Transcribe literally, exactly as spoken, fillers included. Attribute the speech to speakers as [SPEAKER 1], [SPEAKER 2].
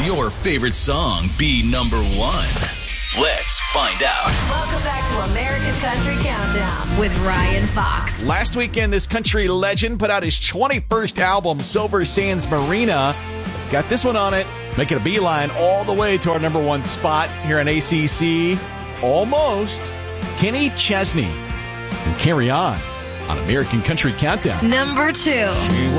[SPEAKER 1] your favorite song be number one? Let's find out.
[SPEAKER 2] Welcome back to American Country Countdown with Ryan Fox.
[SPEAKER 3] Last weekend, this country legend put out his twenty-first album, Silver Sands Marina. It's got this one on it. Make it a beeline all the way to our number one spot here on A C C. Almost. Kenny Chesney. And Carry On on American Country Countdown.
[SPEAKER 2] Number two.